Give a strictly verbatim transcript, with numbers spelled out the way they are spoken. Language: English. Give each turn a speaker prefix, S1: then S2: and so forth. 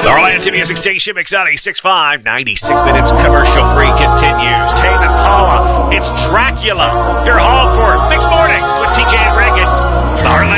S1: The Orlando Music Station, Mix ninety-six point five, ninety-six minutes commercial free continues. Tame Impala, it's Dracula. Your